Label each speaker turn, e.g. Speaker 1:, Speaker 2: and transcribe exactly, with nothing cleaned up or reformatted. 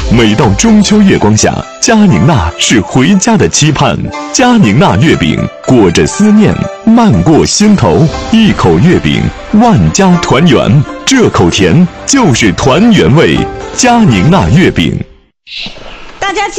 Speaker 1: 每到中秋月光下，佳宁娜是回家的期盼。佳宁娜月饼，裹着思念，漫过心头。一口月饼，万家团圆。这口甜就是团圆味。佳宁娜月饼。
Speaker 2: 大家记